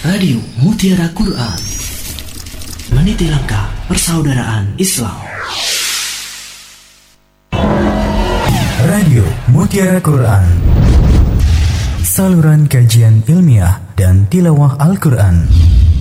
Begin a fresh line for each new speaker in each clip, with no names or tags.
Radio Mutiara Quran, meniti langkah persaudaraan Islam.
Radio Mutiara Quran, saluran kajian ilmiah dan tilawah Al-Quran.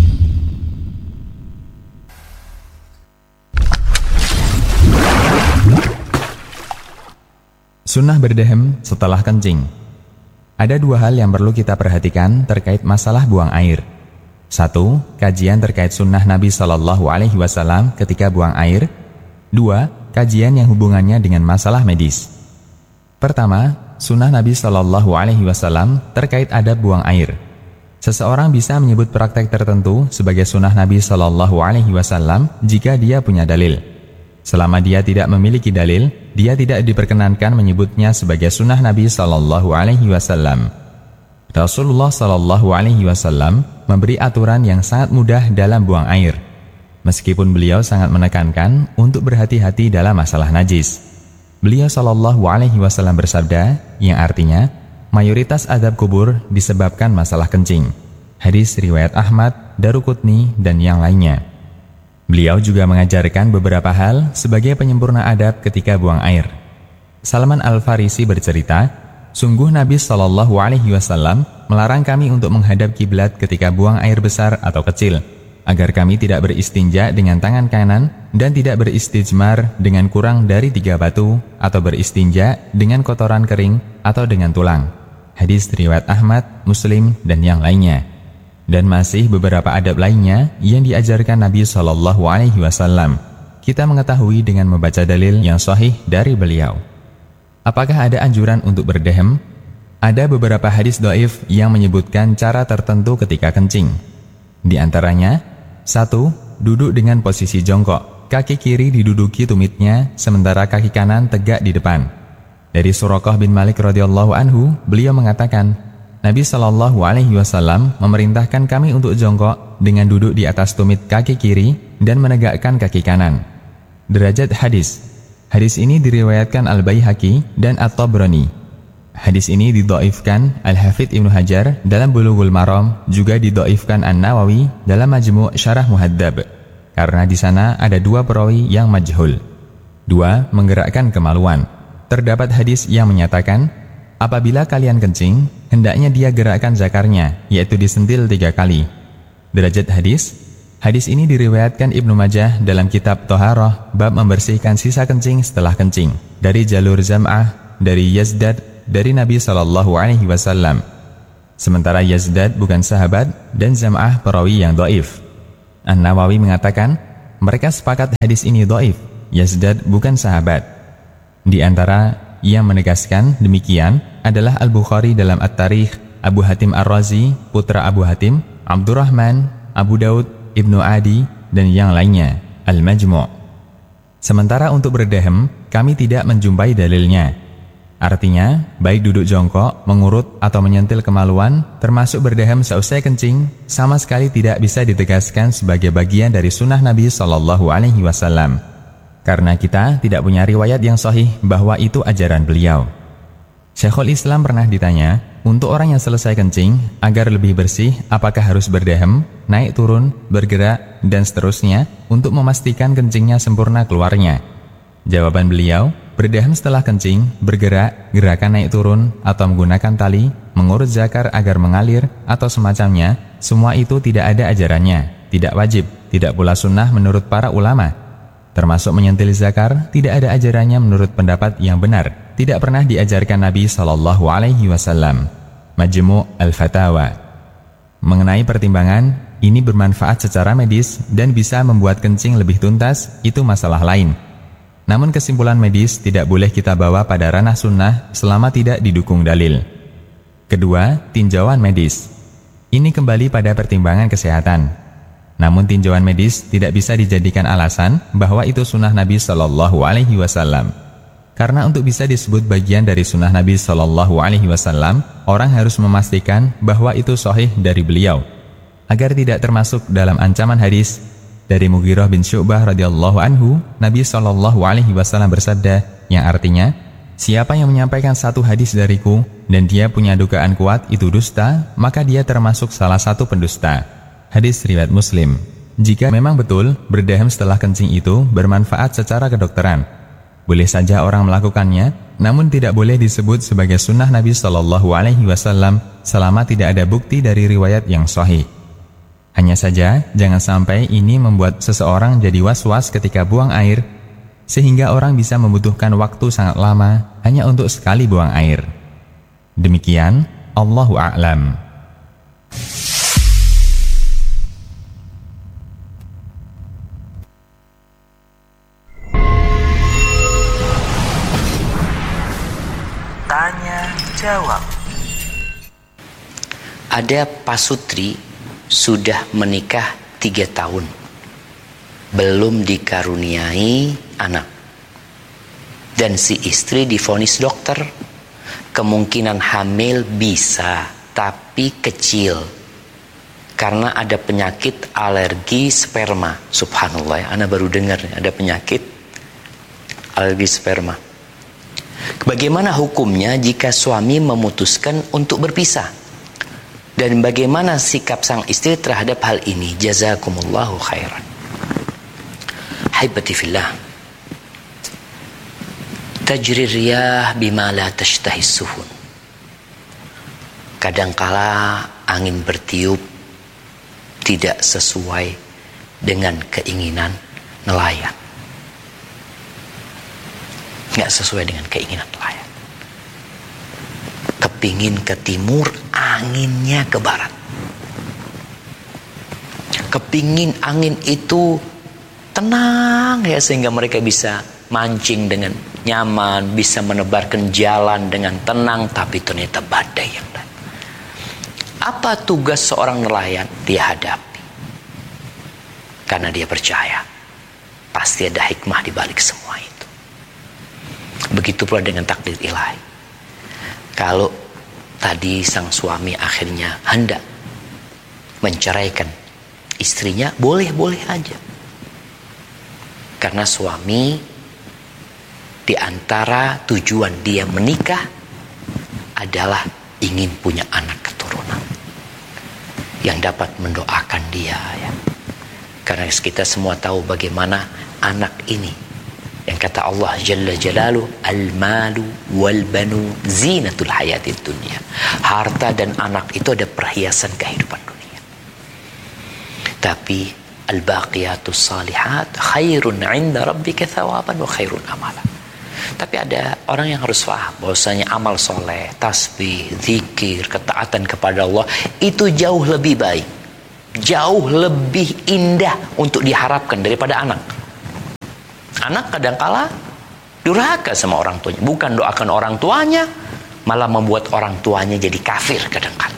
Sunnah berdehem setelah kencing. Ada dua hal yang perlu kita perhatikan terkait masalah buang air. 1. Kajian terkait sunnah Nabi SAW ketika buang air. 2. Kajian yang hubungannya dengan masalah medis. Pertama, sunnah Nabi SAW terkait adab buang air. Seseorang bisa menyebut praktek tertentu sebagai sunnah Nabi SAW jika dia punya dalil. Selama dia tidak memiliki dalil, dia tidak diperkenankan menyebutnya sebagai sunnah Nabi SAW. Rasulullah SAW memberi aturan yang sangat mudah dalam buang air, meskipun beliau sangat menekankan untuk berhati-hati dalam masalah najis. Beliau SAW bersabda, yang artinya, mayoritas azab kubur disebabkan masalah kencing. Hadis riwayat Ahmad, Daruqutni, dan yang lainnya. Beliau juga mengajarkan beberapa hal sebagai penyempurna adab ketika buang air. Salman Al-Farisi bercerita, sungguh Nabi SAW melarang kami untuk menghadap kiblat ketika buang air besar atau kecil, agar kami tidak beristinja dengan tangan kanan dan tidak beristijmar dengan kurang dari 3 batu, atau beristinja dengan kotoran kering atau dengan tulang. Hadis riwayat Ahmad, Muslim, dan yang lainnya. Dan masih beberapa adab lainnya yang diajarkan Nabi SAW. Kita mengetahui dengan membaca dalil yang sahih dari beliau. Apakah ada anjuran untuk berdehem? Ada beberapa hadis dhaif yang menyebutkan cara tertentu ketika kencing. Di antaranya, 1. Duduk dengan posisi jongkok, kaki kiri diduduki tumitnya, sementara kaki kanan tegak di depan. Dari Suraqah bin Malik radhiyallahu anhu, beliau mengatakan, Nabi SAW memerintahkan kami untuk jongkok dengan duduk di atas tumit kaki kiri dan menegakkan kaki kanan. Derajat hadis. Hadis ini diriwayatkan Al-Baihaqi dan At-Tabrani. Hadis ini didhaifkan Al-Hafidz Ibnu Hajar dalam Bulughul Maram, juga didhaifkan An-Nawawi dalam Majmu' Syarah Muhadzab, karena di sana ada 2 perawi yang majhul. 2. Menggerakkan kemaluan. Terdapat hadis yang menyatakan, apabila kalian kencing, hendaknya dia gerakkan zakarnya, yaitu disentil 3 kali. Derajat hadis. Hadis ini diriwayatkan Ibnu Majah dalam kitab Thaharah, bab membersihkan sisa kencing setelah kencing, dari jalur Zam'ah, dari Yazdad, dari Nabi SAW. Sementara Yazdad bukan sahabat dan Zam'ah perawi yang dhaif. An-Nawawi mengatakan, mereka sepakat hadis ini dhaif, Yazdad bukan sahabat. Di antara yang menegaskan demikian adalah Al-Bukhari dalam At-Tarikh, Abu Hatim Ar-Razi, putra Abu Hatim, Abdurrahman, Abu Daud, Ibnu Adi, dan yang lainnya, Al-Majmu'. Sementara untuk berdehem, kami tidak menjumpai dalilnya. Artinya, baik duduk jongkok, mengurut, atau menyentil kemaluan, termasuk berdehem seusai kencing, sama sekali tidak bisa ditegaskan sebagai bagian dari sunnah Nabi SAW. Karena kita tidak punya riwayat yang sahih bahwa itu ajaran beliau. Syekhul Islam pernah ditanya, untuk orang yang selesai kencing, agar lebih bersih, apakah harus berdehem, naik turun, bergerak, dan seterusnya, untuk memastikan kencingnya sempurna keluarnya? Jawaban beliau, berdehem setelah kencing, bergerak, gerakan naik turun, atau menggunakan tali, mengurut zakar agar mengalir, atau semacamnya, semua itu tidak ada ajarannya, tidak wajib, tidak pula sunnah menurut para ulama. Termasuk menyentil zakar, tidak ada ajarannya menurut pendapat yang benar, tidak pernah diajarkan Nabi SAW. Majmu' Al-Fatawa. Mengenai pertimbangan, ini bermanfaat secara medis dan bisa membuat kencing lebih tuntas, itu masalah lain. Namun kesimpulan medis tidak boleh kita bawa pada ranah sunnah selama tidak didukung dalil. Kedua, tinjauan medis. Ini kembali pada pertimbangan kesehatan. Namun tinjauan medis tidak bisa dijadikan alasan bahwa itu sunnah Nabi SAW. Karena untuk bisa disebut bagian dari sunnah Nabi SAW, orang harus memastikan bahwa itu sahih dari beliau, agar tidak termasuk dalam ancaman hadis. Dari Mughirah bin Syu'bah radhiyallahu anhu, Nabi SAW bersabda, yang artinya, siapa yang menyampaikan satu hadis dariku dan dia punya dugaan kuat itu dusta, maka dia termasuk salah satu pendusta. Hadis riwayat Muslim. Jika memang betul berdaham setelah kencing itu bermanfaat secara kedokteran, boleh saja orang melakukannya, namun tidak boleh disebut sebagai sunnah Nabi SAW selama tidak ada bukti dari riwayat yang sahih. Hanya saja, jangan sampai ini membuat seseorang jadi was-was ketika buang air, sehingga orang bisa membutuhkan waktu sangat lama hanya untuk sekali buang air. Demikian, Allahu a'lam.
Tanya jawab.
Ada pasutri sudah menikah 3 tahun, belum dikaruniai anak, dan si istri divonis dokter kemungkinan hamil bisa, tapi kecil karena ada penyakit alergi sperma. Subhanallah ya, ana baru dengar ada penyakit alergi sperma. Bagaimana hukumnya jika suami memutuskan untuk berpisah? Dan bagaimana sikap sang istri terhadap hal ini? Jazakumullahu khairan. Haibati fillah, tajri riyah bima la tashtahi suhun. Kadangkala angin bertiup tidak sesuai dengan keinginan nelayan. Nggak sesuai dengan keinginan nelayan. Kepingin ke timur, anginnya ke barat. Kepingin angin itu tenang ya, sehingga mereka bisa mancing dengan nyaman, bisa menebarkan jalan dengan tenang, tapi ternyata badai yang datang. Apa tugas seorang nelayan? Dia hadapi. Karena dia percaya pasti ada hikmah di balik semua itu. Begitu pula dengan takdir ilahi. Kalau tadi sang suami akhirnya hendak menceraikan istrinya, boleh-boleh aja. Karena suami di antara tujuan dia menikah adalah ingin punya anak keturunan yang dapat mendoakan dia ya. Karena kita semua tahu bagaimana anak ini, yang kata Allah Jalla Jalaluh, al-malu wal-banu zinatul hayatid dunia. Harta dan anak itu ada perhiasan kehidupan dunia. Tapi al-baqiyatus salihat khairun 'inda rabbika thawaban wa khairun amala. Tapi ada orang yang harus paham bahwasanya amal soleh, tasbih, zikir, ketaatan kepada Allah itu jauh lebih baik, jauh lebih indah untuk diharapkan daripada anak. Anak kadangkala durhaka sama orang tuanya, bukan doakan orang tuanya, malah membuat orang tuanya jadi kafir kadangkala.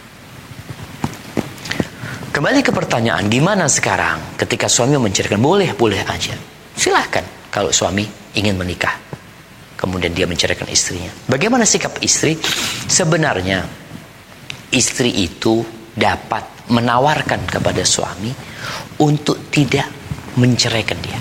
Kembali ke pertanyaan, gimana sekarang ketika suami menceraikan? Boleh-boleh aja, silahkan kalau suami ingin menikah kemudian dia menceraikan istrinya. Bagaimana sikap istri? Sebenarnya istri itu dapat menawarkan kepada suami untuk tidak menceraikan dia,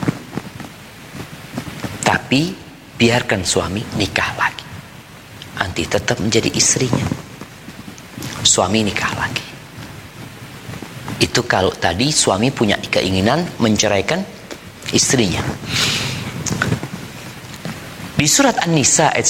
tapi biarkan suami nikah lagi, nanti tetap menjadi istrinya, suami nikah lagi. Itu kalau tadi suami punya keinginan menceraikan istrinya. Di surat An-Nisa ayat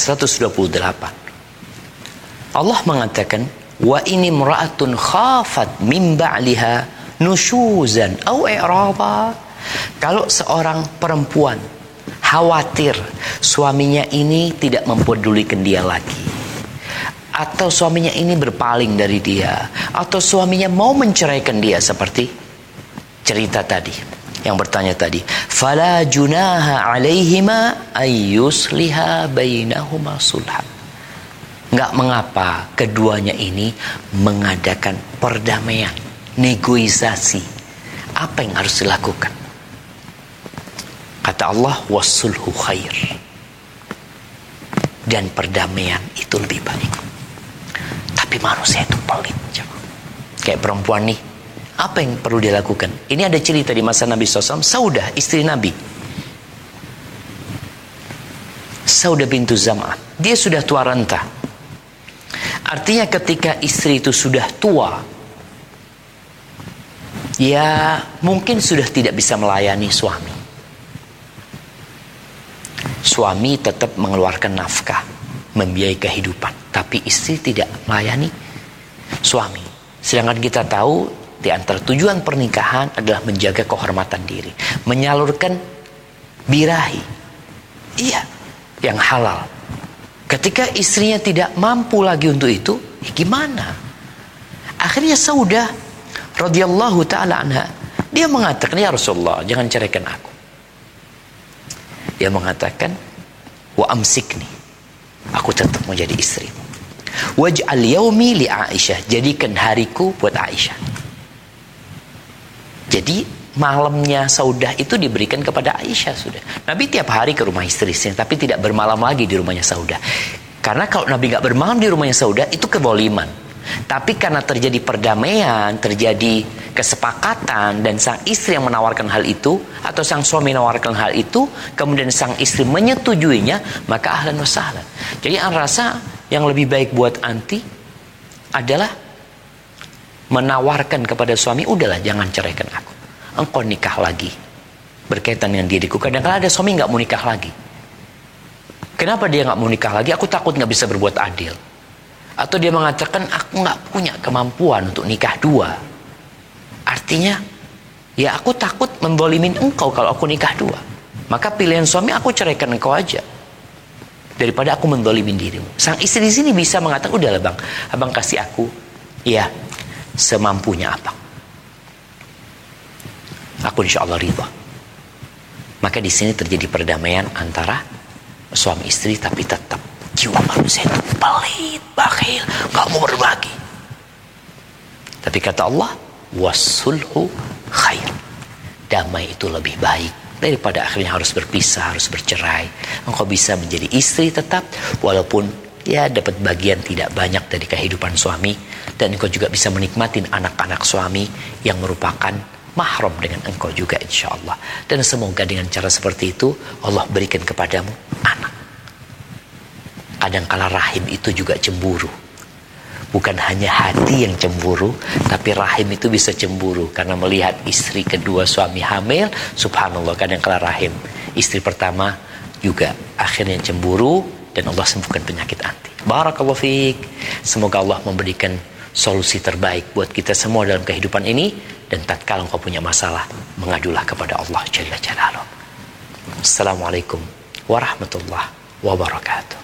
128 Allah mengatakan, wa ini imra'atun khafat min ba'liha nusyuzan aw i'raba. Kalau seorang perempuan khawatir suaminya ini tidak mempedulikan dia lagi, atau suaminya ini berpaling dari dia, atau suaminya mau menceraikan dia, seperti cerita tadi yang bertanya tadi, fala junaha alaihima ayyusliha bainahuma sulha. Enggak mengapa keduanya ini mengadakan perdamaian, negosiasi. Apa yang harus dilakukan? Kata Allah, wasulhu khair. Dan perdamaian itu lebih baik. Tapi manusia itu pelit. Kayak perempuan nih, apa yang perlu dilakukan? Ini ada cerita di masa Nabi SAW. Saudah, istri Nabi, Saudah bintu Zam'ah, dia sudah tua renta. Artinya ketika istri itu sudah tua, ya mungkin sudah tidak bisa melayani suami. Suami tetap mengeluarkan nafkah, membiayai kehidupan, tapi istri tidak melayani suami. Sedangkan kita tahu di antara tujuan pernikahan adalah menjaga kehormatan diri, menyalurkan birahi, iya, yang halal. Ketika istrinya tidak mampu lagi untuk itu, ya gimana? Akhirnya Saudah radhiyallahu taala anha, dia mengatakan, ya Rasulullah, jangan ceraikan aku. Dia mengatakan, wa amsikni, aku tetap mau jadi istrimu. Waj'al yaumi li Aisyah, jadikan hariku buat Aisyah. Jadi malamnya Saudah itu diberikan kepada Aisyah sudah. Nabi tiap hari ke rumah istrinya, tapi tidak bermalam lagi di rumahnya Saudah. Karena kalau Nabi nggak bermalam di rumahnya Saudah, itu keboliman. Tapi karena terjadi perdamaian, terjadi kesepakatan, dan sang istri yang menawarkan hal itu, atau sang suami menawarkan hal itu, kemudian sang istri menyetujuinya, maka ahlan wa sahlan. Jadi Ana rasa yang lebih baik buat anti adalah menawarkan kepada suami, udahlah jangan ceraikan aku, engkau nikah lagi berkaitan dengan diriku. Kadang-kadang ada suami nggak mau nikah lagi. Kenapa dia nggak mau nikah lagi? Aku takut nggak bisa berbuat adil. Atau dia mengatakan, aku nggak punya kemampuan untuk nikah dua. Artinya, ya aku takut mendolimin engkau kalau aku nikah dua. Maka pilihan suami, aku ceraikan engkau aja, daripada aku mendolimin dirimu. Sang istri di sini bisa mengatakan, udahlah bang, abang kasih aku, ya semampunya abang. Aku insya Allah ridha. Maka di sini terjadi perdamaian antara suami istri, tapi tetap jiwa manusia itu pelit, bakhil, gak mau berbagi. Tapi kata Allah, wasulhu khair, damai itu lebih baik daripada akhirnya harus berpisah, harus bercerai. Engkau bisa menjadi istri tetap, walaupun ya dapat bagian tidak banyak dari kehidupan suami, dan engkau juga bisa menikmati anak-anak suami yang merupakan mahram dengan engkau juga insya Allah. Dan semoga dengan cara seperti itu Allah berikan kepadamu anak. Kadangkala rahim itu juga cemburu. Bukan hanya hati yang cemburu, tapi rahim itu bisa cemburu karena melihat istri kedua suami hamil. Subhanallah, kadangkala rahim istri pertama juga akhirnya cemburu, dan Allah sembuhkan penyakit anti. Barakallahu fiik. Semoga Allah memberikan solusi terbaik buat kita semua dalam kehidupan ini. Dan tatkala engkau punya masalah, mengadulah kepada Allah Jalla Jalaluhu. Assalamualaikum warahmatullahi wabarakatuh.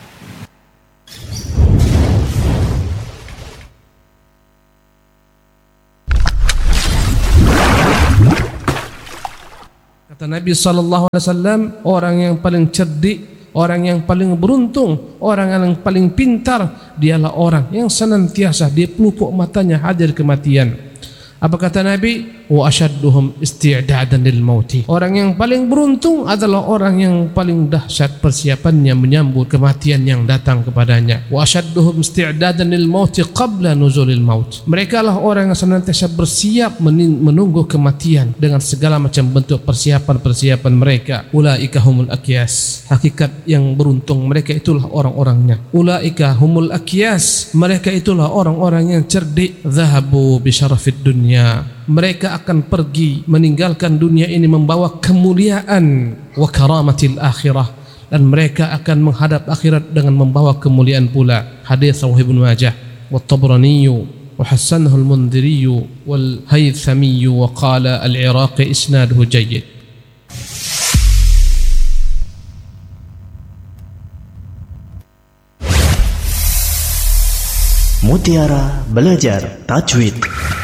Kata Nabi SAW, orang yang paling cerdik, orang yang paling beruntung, orang yang paling pintar, dialah orang yang senantiasa di pelupuk matanya hadir kematian. Apa kata Nabi? Wa ashadduhum isti'dadan lil mauti. Orang yang paling beruntung adalah orang yang paling dahsyat persiapannya menyambut kematian yang datang kepadanya. Wa ashadduhum isti'dadan lil mauti qabla nuzulil maut. Mereka lah orang yang senantiasa bersiap menunggu kematian dengan segala macam bentuk persiapan-persiapan mereka. Ulaika humul akyas. Hakikat yang beruntung, mereka itulah orang-orangnya. Ulaika humul akyas. Mereka itulah orang-orang yang cerdik. Zahabu bi syarafid dunya. Mereka akan pergi meninggalkan dunia ini membawa kemuliaan wa karamatil akhirah, dan mereka akan menghadap akhirat dengan membawa kemuliaan pula. Hadis Sahih Ibnu Majah wa Tabrani wa hasanahu al-Mundhiri wal Haythami wa qala al-Iraqi isnaduhu jayyid.
Mutiara Belajar Tajwid.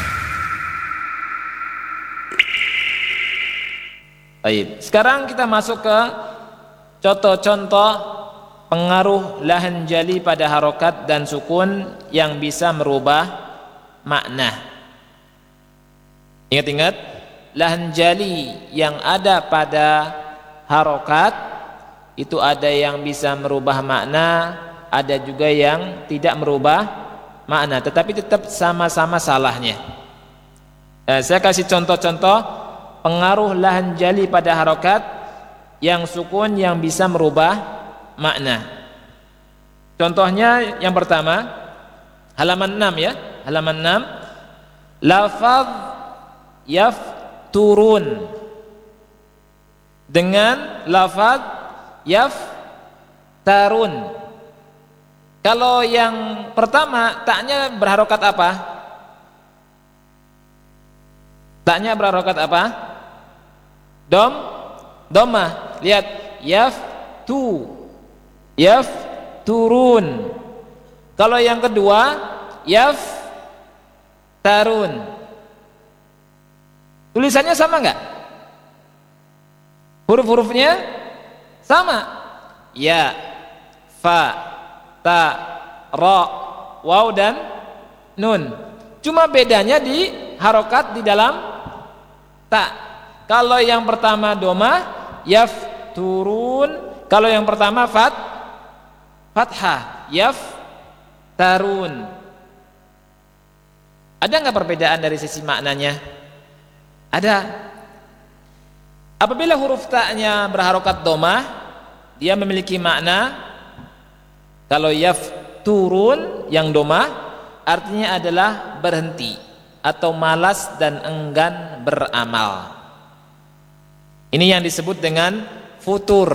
Baik, sekarang kita masuk ke contoh-contoh pengaruh lahan jali pada harokat dan sukun yang bisa merubah makna. Ingat-ingat, lahan jali yang ada pada harokat itu ada yang bisa merubah makna, ada juga yang tidak merubah makna, tetapi tetap sama-sama salahnya. Saya kasih contoh-contoh pengaruh lahan jali pada harokat yang sukun yang bisa merubah makna. Contohnya yang pertama, halaman 6 ya, halaman 6. Lafaz yafturun dengan lafaz yaftarun. Kalau yang pertama taknya berharokat apa? Taknya berharokat apa? Dhammah. Lihat, yafturun. Kalau yang kedua yaftarun. Tulisannya sama enggak? Huruf-hurufnya sama. Ya, fa, ta, ra, waw dan nun. Cuma bedanya di harokat di dalam ta. Kalau yang pertama dhammah yafturun, kalau yang pertama fathah yaftarun. Ada enggak perbedaan dari sisi maknanya? Ada. Apabila huruf ta'nya berharokat dhammah, dia memiliki makna. Kalau yafturun yang dhammah artinya adalah berhenti atau malas dan enggan beramal. Ini yang disebut dengan futur.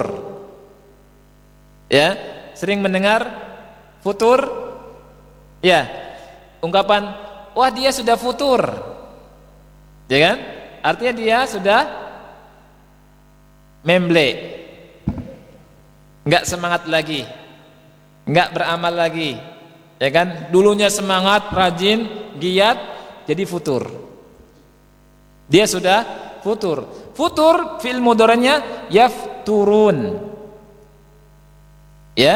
Ya, sering mendengar futur? Ya, ungkapan wah dia sudah futur. Ya kan? Artinya dia sudah memble, enggak semangat lagi, enggak beramal lagi, ya kan? Dulunya semangat, rajin, giat, jadi futur. Dia sudah futur. Futur fi'il mudhari'nya yafturun. Ya.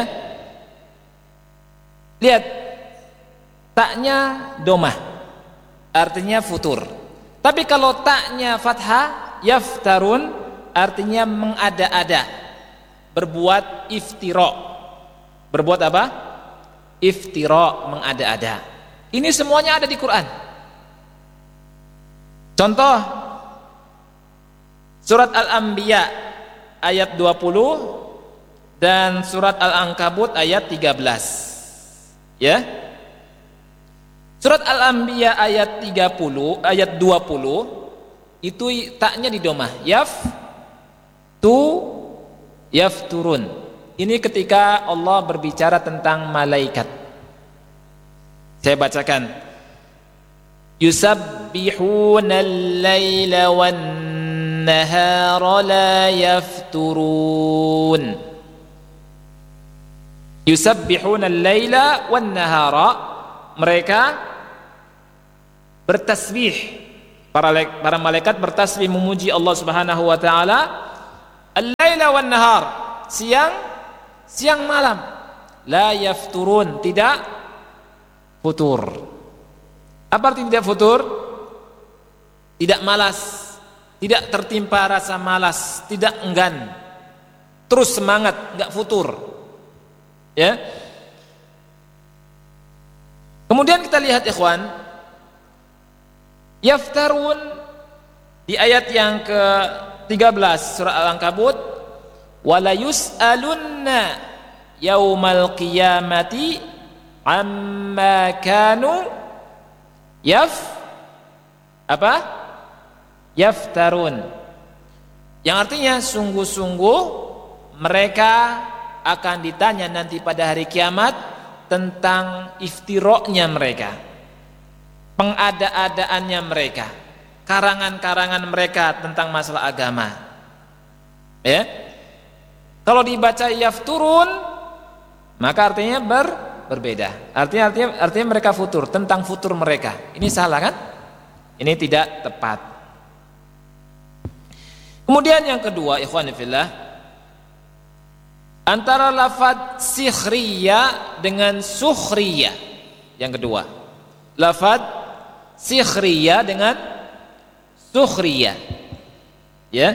Lihat, taknya dhammah, artinya futur. Tapi kalau taknya fathah, yaftarun, artinya mengada-ada, berbuat iftira. Berbuat apa? Iftira, mengada-ada. Ini semuanya ada di Quran. Contoh surat Al-Anbiya ayat 20 dan surat Al-Ankabut ayat 13. Ya. Surat Al-Anbiya ayat 20 itu taknya di dhammah, yafturun. Ini ketika Allah berbicara tentang malaikat. Saya bacakan. Yusabbihuna al-laila wan-nahara la yafturun. Yusabbihuna al-laila wan-nahara, mereka bertasbih. Para malaikat bertasbih memuji Allah Subhanahu wa taala. Al-laila wan nahar, siang malam. La yafturun, tidak futur. Apa arti tidak futur? Tidak malas, tidak tertimpa rasa malas, tidak enggan. Terus semangat, enggak futur. Ya. Kemudian kita lihat ikhwan, yaftarun di ayat yang ke-13 surah Al-Ankabut, wala yus'alunna yaumal qiyamati amma kanu yaftarun, yang artinya sungguh-sungguh mereka akan ditanya nanti pada hari kiamat tentang iftiroknya mereka, pengada-adaannya mereka, karangan-karangan mereka tentang masalah agama. Ya. Kalau dibaca yafturun, maka artinya berbeda. Artinya mereka futur, tentang futur mereka. Ini salah kan? Ini tidak tepat. Kemudian yang kedua, ikhwan fillah, antara lafaz sikhriya dengan sukhriya. Yang kedua, lafaz sikhriya dengan sukhriya. Ya.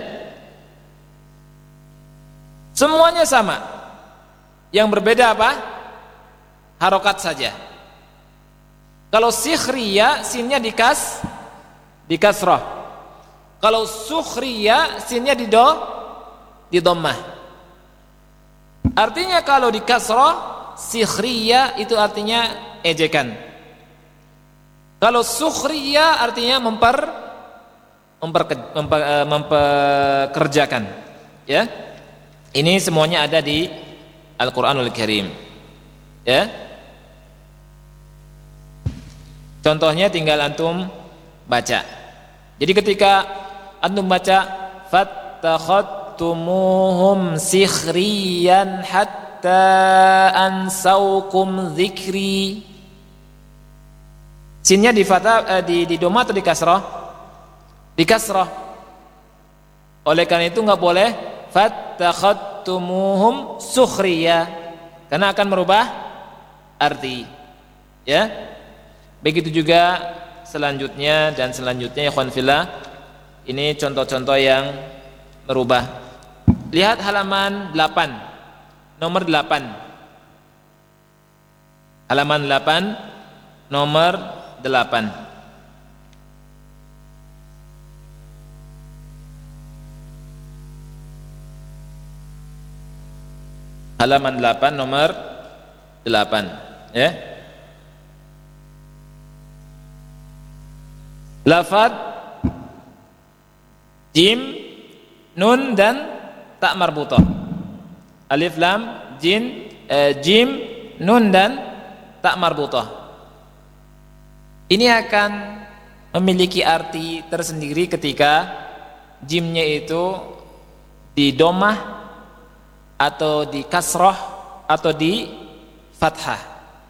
Semuanya sama. Yang berbeda apa? Harokat saja. Kalau sikhriya sinnya di kasrah. Kalau sukhriya sinnya di dhammah. Artinya kalau di kasrah, sikhriya itu artinya ejekan. Kalau sukhriya artinya mempekerjakan. Ya. Ini semuanya ada di Al-Qur'anul Karim. Ya. Contohnya tinggal antum baca. Jadi ketika antum baca fattakhadtumuhum sikhriyan hatta ansaukum dzikri. Sinnya di fathah di doma atau di kasrah? Di kasrah. Oleh karena itu enggak boleh fattakhadtumuhum sukhriya karena akan merubah arti. Ya. Begitu juga selanjutnya dan selanjutnya ya ikhwan fillah. Ini contoh-contoh yang merubah. Lihat halaman 8. Nomor 8. Halaman 8 nomor 8. Halaman 8 nomor 8 ya. Lafaz jim, nun dan ta marbutah. Alif lam jim, nun dan ta marbutah. Ini akan memiliki arti tersendiri ketika jimnya itu di domah atau di kasrah atau di fathah.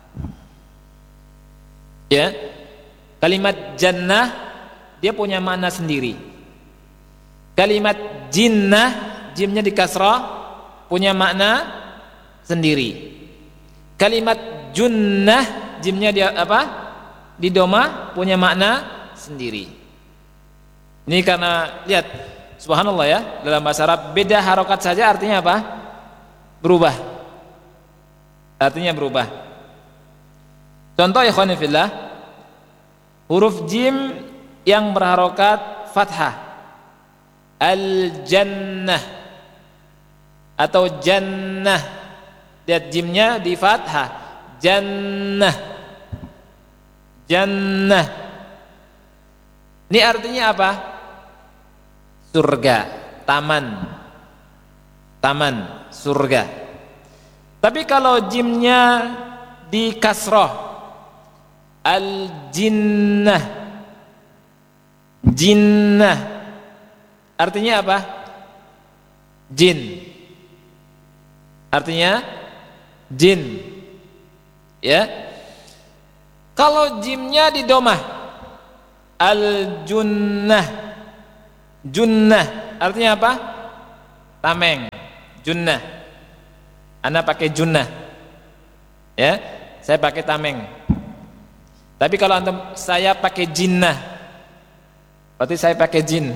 Ya. Kalimat jannah dia punya makna sendiri. Kalimat jinnah, jimnya di kasrah punya makna sendiri. Kalimat junnah, jimnya dia apa? Di doma punya makna sendiri. Ini karena lihat subhanallah ya, dalam bahasa Arab beda harokat saja artinya apa? Berubah. Artinya berubah. Contoh ya ikhwan fillah, huruf jim yang berharokat fathah, al-jannah atau jannah, lihat jimnya di fathah, jannah, jannah. Ini artinya apa? Surga, taman, taman, surga. Tapi kalau jimnya di kasroh, al-jinnah, jinnah, artinya apa? Jin, artinya jin. Ya. Kalau jimnya di domah, al-junnah, junnah, artinya apa? Tameng, junnah. Anda pakai junnah, ya, saya pakai tameng. Tapi kalau antum saya pakai jinnah, berarti saya pakai jin.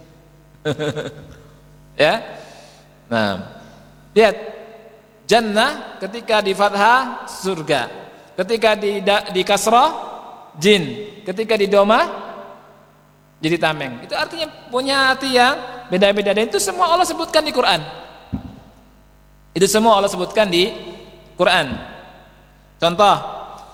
Ya. Nah, lihat jannah ketika di fathah surga, ketika di kasrah jin, ketika di domah jadi tameng. Itu artinya punya arti yang beda-beda dan itu semua Allah sebutkan di Quran. Itu semua Allah sebutkan di Quran. Contoh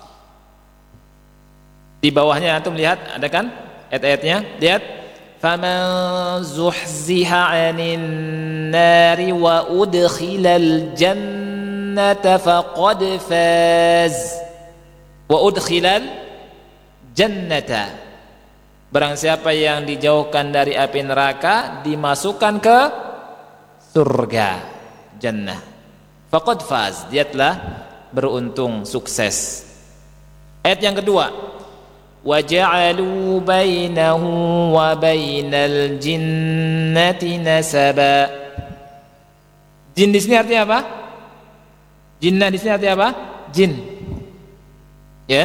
di bawahnya antum lihat ada kan ayat-ayatnya, lihat faman zuhziha 'anil nari wa udkhilal jannata faqad faz wa udkhilal jannata, barang siapa yang dijauhkan dari api neraka dimasukkan ke surga, jannah, faqad faz, dia telah beruntung, sukses. Ayat yang kedua, وَجَعَلُوا بَيْنَهُ وَبَيْنَ الْجِنَّةِ نَسَبًا. Jin di sini artinya apa? Jinnah di sini artinya apa? Jin. Ya.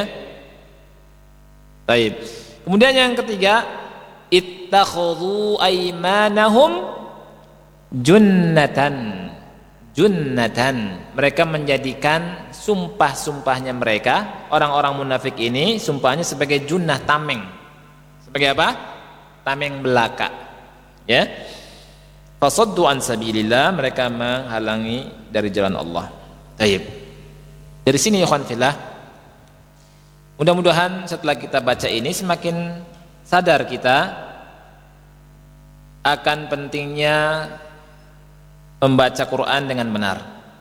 Baik. Kemudian yang ketiga, ittakhadhu aymanahum junnatan. Junnatan, mereka menjadikan sumpah-sumpahnya mereka, orang-orang munafik ini sumpahnya sebagai junnah, tameng. Sebagai apa? Tameng belaka. Ya. Fasaddu an sabilillah, mereka menghalangi dari jalan Allah. Baik. Dari sini ikhwan fillah, mudah-mudahan setelah kita baca ini semakin sadar kita akan pentingnya membaca Quran dengan benar,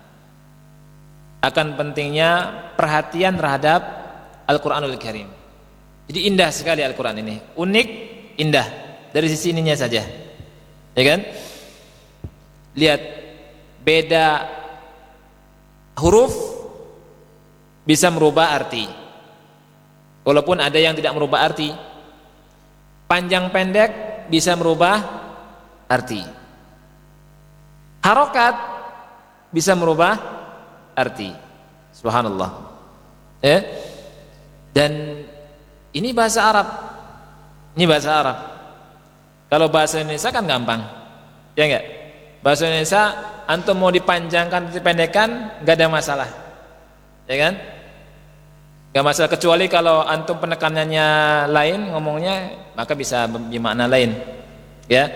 akan pentingnya perhatian terhadap Al-Quranul Karim. Jadi indah sekali Al-Quran ini, unik, indah dari sisi ininya saja, ya kan? Lihat, beda huruf bisa merubah arti, walaupun ada yang tidak merubah arti. Panjang pendek bisa merubah arti, harokat bisa merubah arti. Subhanallah, ya. Dan ini bahasa Arab, ini bahasa Arab. Kalau bahasa Indonesia kan gampang, ya enggak? Bahasa Indonesia antum mau dipanjangkan, dipendekkan, enggak ada masalah, ya kan? Enggak masalah, kecuali kalau antum penekanannya lain, ngomongnya, maka bisa bermakna lain, ya.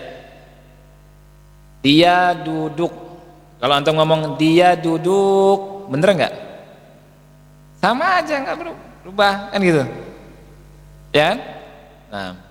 Dia duduk, kalau antum ngomong dia duduk, bener enggak? Sama aja, enggak berubah, kan gitu, ya. Nah,